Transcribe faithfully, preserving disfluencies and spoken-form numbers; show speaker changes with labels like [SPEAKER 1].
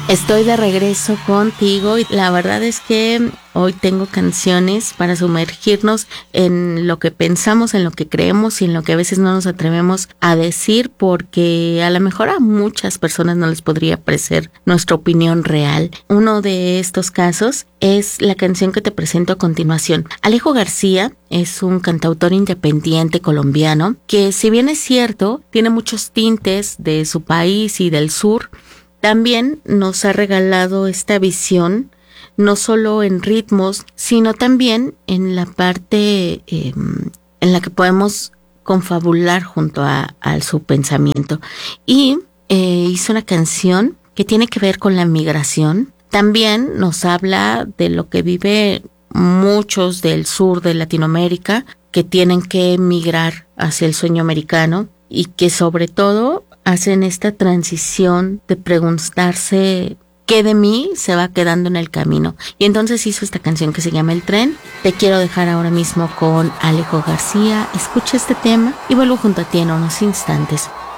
[SPEAKER 1] Estoy de regreso contigo y la verdad es que hoy tengo canciones para sumergirnos en lo que pensamos, en lo que creemos y en lo que a veces no nos atrevemos a decir, porque a lo mejor a muchas personas no les podría parecer nuestra opinión real. Uno de estos casos es la canción que te presento a continuación. Alejo García es un cantautor independiente colombiano que, si bien es cierto, tiene muchos tintes de su país y del sur, también nos ha regalado esta visión, no solo en ritmos, sino también en la parte eh, en la que podemos confabular junto a, a su pensamiento. Y eh, hizo una canción que tiene que ver con la migración. También nos habla de lo que vive muchos del sur de Latinoamérica, que tienen que emigrar hacia el sueño americano y que sobre todo hacen esta transición de preguntarse qué de mí se va quedando en el camino. Y entonces hizo esta canción que se llama El Tren. Te quiero dejar ahora mismo con Alejo García. Escucha este tema y vuelvo junto a ti en unos instantes.